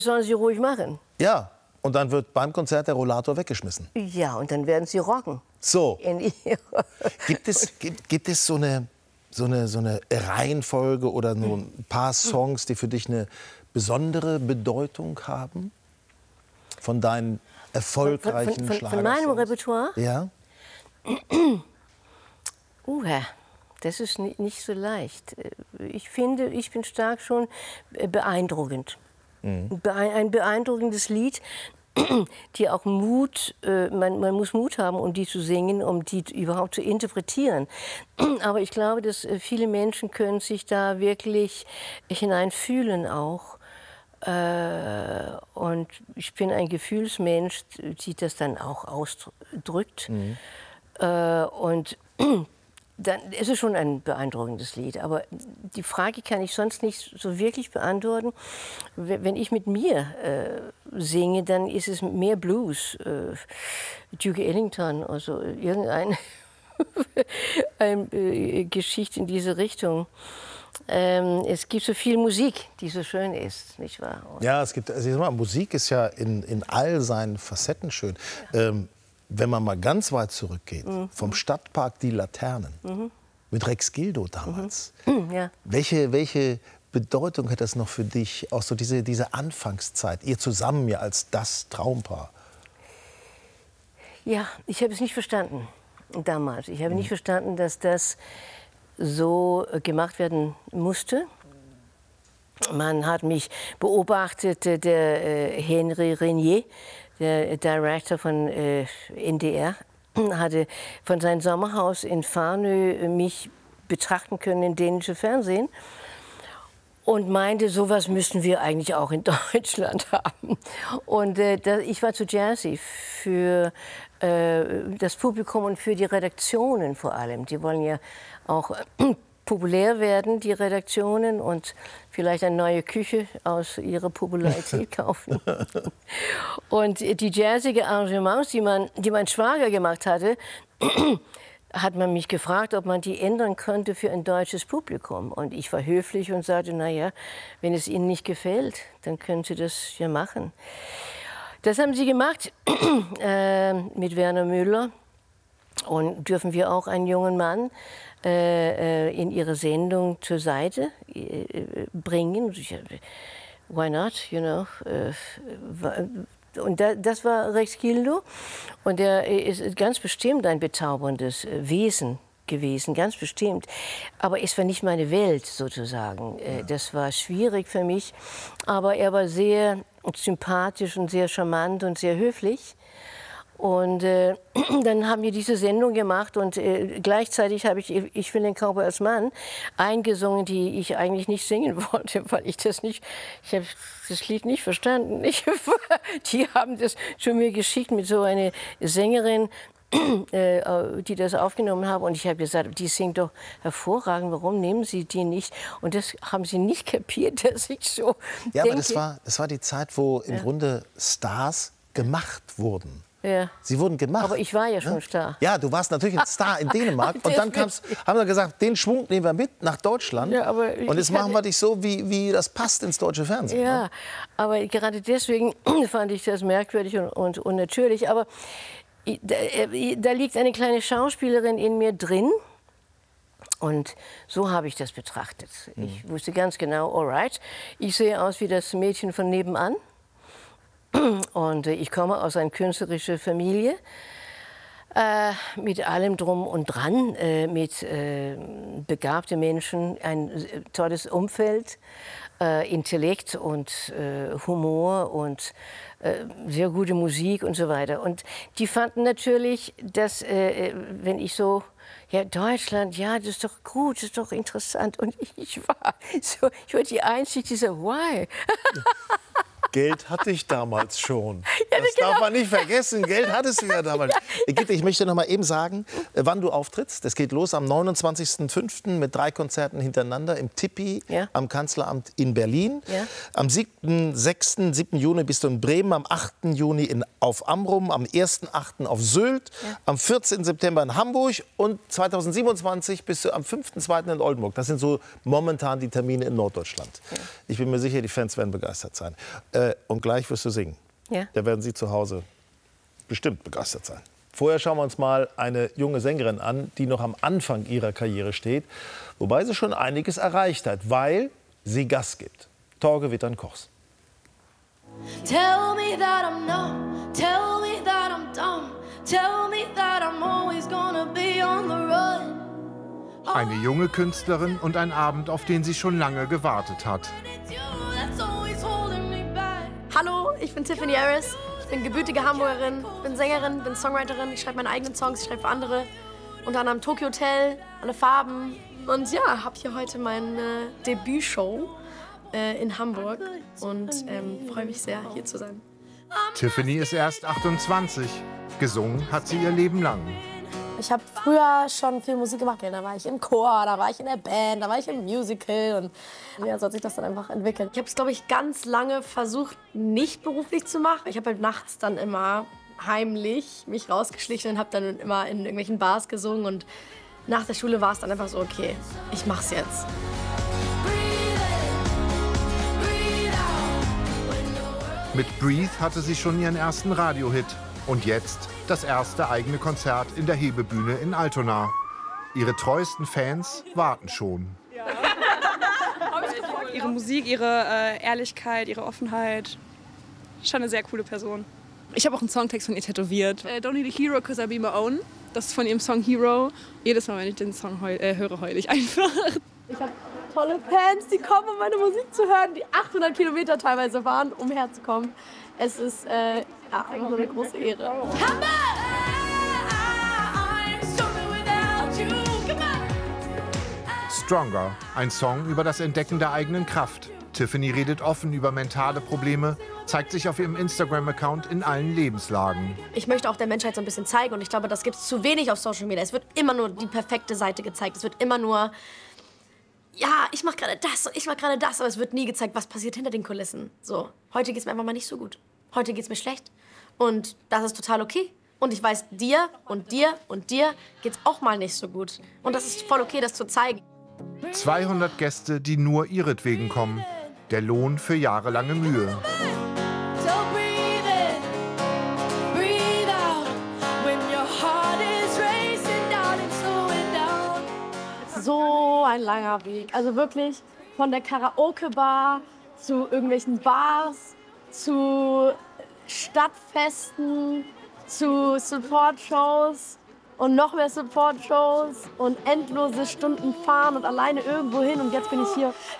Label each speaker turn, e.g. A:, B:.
A: sollen Sie ruhig machen.
B: Ja, und dann wird beim Konzert der Rollator weggeschmissen.
A: Ja, und dann werden Sie rocken.
B: So. Gibt es so eine Reihenfolge oder nur ein paar Songs, die für dich eine besondere Bedeutung haben? Von deinen erfolgreichen Schlagersongs?
A: Von meinem Repertoire?
B: Ja.
A: Das ist nicht so leicht. Ich finde, ich bin stark schon beeindruckend. Ein beeindruckendes Lied, die auch Mut, man muss Mut haben, um die zu singen, um die überhaupt zu interpretieren. Aber ich glaube, dass viele Menschen können sich da wirklich hineinfühlen auch. Und ich bin ein Gefühlsmensch, die das dann auch ausdrückt. Und dann ist es schon ein beeindruckendes Lied. Aber die Frage kann ich sonst nicht so wirklich beantworten. Wenn ich mit mir singe, dann ist es mehr Blues. Duke Ellington, also irgendeine Geschichte in diese Richtung. Es gibt so viel Musik, die so schön ist, nicht wahr?
B: Ja, es gibt, also ich sag mal, Musik ist ja in all seinen Facetten schön. Wenn man mal ganz weit zurückgeht, vom Stadtpark Die Laternen, mit Rex Gildo damals.
A: Ja.
B: Welche Bedeutung hat das noch für dich, auch so diese Anfangszeit, ihr zusammen ja als das Traumpaar?
A: Ja, ich habe es nicht verstanden damals. Ich habe nicht verstanden, dass das so gemacht werden musste. Man hat mich beobachtet, der Henry Renier, der Director von NDR, hatte von seinem Sommerhaus in Farnö mich betrachten können im dänischen Fernsehen und meinte, sowas müssen wir eigentlich auch in Deutschland haben. Und ich war zu jazzy für das Publikum und für die Redaktionen vor allem. Die wollen ja auch populär werden, die Redaktionen, und vielleicht eine neue Küche aus ihrer Popularität kaufen. Und die jazzige Arrangements, die mein Schwager gemacht hatte, hat man mich gefragt, ob man die ändern könnte für ein deutsches Publikum. Und ich war höflich und sagte, naja, wenn es Ihnen nicht gefällt, dann können Sie das ja machen. Das haben sie gemacht mit Werner Müller. Und dürfen wir auch einen jungen Mann in ihre Sendung zur Seite bringen? Why not, you know? Und das war Rex Gildo. Und er ist ganz bestimmt ein bezauberndes Wesen gewesen, ganz bestimmt. Aber es war nicht meine Welt, sozusagen. Das war schwierig für mich. Aber er war sehr sympathisch und sehr charmant und sehr höflich. Und dann haben wir diese Sendung gemacht und gleichzeitig habe ich will den Cowboy als Mann eingesungen, die ich eigentlich nicht singen wollte, weil ich habe das Lied nicht verstanden. Die haben das zu mir geschickt mit so einer Sängerin, die das aufgenommen haben, und ich habe gesagt, die singt doch hervorragend, warum nehmen Sie die nicht? Und das haben sie nicht kapiert, dass ich so
B: ja,
A: denke.
B: Aber das war die Zeit, wo im Grunde Stars gemacht wurden.
A: Ja.
B: Sie wurden gemacht.
A: Aber ich war ja schon Star.
B: Ja, du warst natürlich ein Star in Dänemark. Und dann haben wir gesagt, den Schwung nehmen wir mit nach Deutschland. Ja, aber und jetzt machen wir dich so, wie das passt ins deutsche Fernsehen.
A: Ja,
B: ne?
A: Aber gerade deswegen fand ich das merkwürdig und unnatürlich. Aber da liegt eine kleine Schauspielerin in mir drin. Und so habe ich das betrachtet. Ich wusste ganz genau, alright, ich sehe aus wie das Mädchen von nebenan. Und ich komme aus einer künstlerischen Familie, mit allem drum und dran, mit begabten Menschen, ein tolles Umfeld, Intellekt und Humor und sehr gute Musik und so weiter. Und die fanden natürlich, dass, wenn ich so, ja, Deutschland, ja, das ist doch gut, das ist doch interessant. Und ich war die Einzige, die so, why?
B: Geld hatte ich damals schon.
A: Ja,
B: Das darf man nicht vergessen. Geld hattest du ja damals. Gitte, ich möchte noch mal eben sagen, wann du auftrittst. Es geht los am 29.05. mit 3 Konzerten hintereinander im Tippi am Kanzleramt in Berlin.
A: Ja.
B: Am 7. Juni bist du in Bremen, am 8. Juni auf Amrum, am 1.8. auf Sylt, am 14. September in Hamburg und 2027 bist du am 5.2. in Oldenburg. Das sind so momentan die Termine in Norddeutschland. Ja. Ich bin mir sicher, die Fans werden begeistert sein. Und gleich wirst du singen. Ja. Da werden sie zu Hause bestimmt begeistert sein. Vorher schauen wir uns mal eine junge Sängerin an, die noch am Anfang ihrer Karriere steht. Wobei sie schon einiges erreicht hat, weil sie Gas gibt. Torge Wittern-Kochs.
C: Tell me that I'm numb, tell me that I'm dumb, tell me that I'm always gonna be on the run.
D: Eine junge Künstlerin und ein Abend, auf den sie schon lange gewartet hat.
E: Hallo, ich bin Tiffany Harris. Ich bin gebürtige Hamburgerin, bin Sängerin, bin Songwriterin. Ich schreibe meine eigenen Songs, ich schreibe für andere. Unter anderem Tokyo Hotel, Alle Farben. Und ja, habe hier heute meine Debütshow in Hamburg und freue mich sehr, hier zu sein.
D: Tiffany ist erst 28. Gesungen hat sie ihr Leben lang.
E: Ich habe früher schon viel Musik gemacht. Da war ich im Chor, da war ich in der Band, da war ich im Musical. Und ja, so hat sich das dann einfach entwickelt. Ich habe es, glaube ich, ganz lange versucht, nicht beruflich zu machen. Ich habe halt nachts dann immer heimlich mich rausgeschlichen und habe dann immer in irgendwelchen Bars gesungen. Und nach der Schule war es dann einfach so, okay, ich mach's jetzt.
D: Mit Breathe hatte sie schon ihren ersten Radiohit. Und jetzt das erste eigene Konzert in der Hebebühne in Altona. Ihre treuesten Fans warten schon.
F: Ihre Musik, ihre Ehrlichkeit, ihre Offenheit. Schon eine sehr coole Person. Ich habe auch einen Songtext von ihr tätowiert. Don't need a hero, cause I be my own. Das ist von ihrem Song Hero. Jedes Mal, wenn ich den Song höre, heule ich einfach.
E: Ich habe tolle Fans, die kommen, um meine Musik zu hören, die 800 Kilometer teilweise fahren, um herzukommen. Es ist einfach nur eine große Ehre.
D: Stronger, ein Song über das Entdecken der eigenen Kraft. Tiffany redet offen über mentale Probleme, zeigt sich auf ihrem Instagram-Account in allen Lebenslagen.
E: Ich möchte auch der Menschheit so ein bisschen zeigen und ich glaube, das gibt es zu wenig auf Social Media. Es wird immer nur die perfekte Seite gezeigt. Es wird immer nur, ja, ich mache gerade das und ich mache gerade das, aber es wird nie gezeigt, was passiert hinter den Kulissen. So, heute geht es mir einfach mal nicht so gut. Heute geht es mir schlecht und das ist total okay. Und ich weiß, dir und dir und dir geht's auch mal nicht so gut. Und das ist voll okay, das zu zeigen.
D: 200 Gäste, die nur ihretwegen kommen. Der Lohn für jahrelange Mühe.
E: So ein langer Weg. Also wirklich von der Karaoke-Bar zu irgendwelchen Bars, zu Stadtfesten, zu Support-Shows und noch mehr Support-Shows und endlose Stunden fahren und alleine irgendwo hin. Und jetzt bin ich hier